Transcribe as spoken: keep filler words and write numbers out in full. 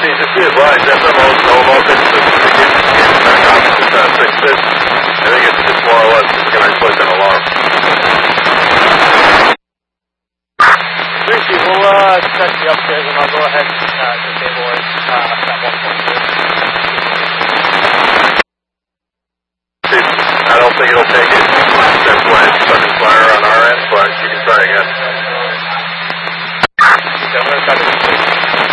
Tracy, just be advised, F M Os know about this, so they get get back out to try to fix this. I think it's just more or less just going to click an alarm. Tracy, we'll uh, check the upstairs and I'll go ahead and uh, disable it uh, at one point two. I don't think it'll take it. That's why it's starting fire on our end, but you can try again.